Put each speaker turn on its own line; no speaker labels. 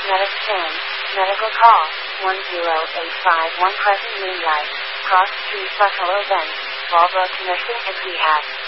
Medicine. Medical call. 10851 Crescent Moonlight. Cross Street Buffalo Bend. Volvo Commission and Rehab.